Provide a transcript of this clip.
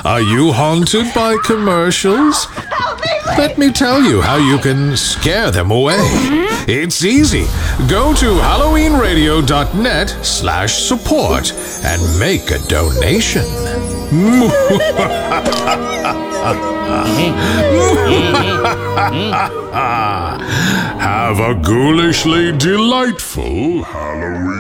Are you haunted by commercials? Let me tell you how you can scare them away. It's easy. Go to halloweenradio.net/support and make a donation. Have a ghoulishly delightful Halloween.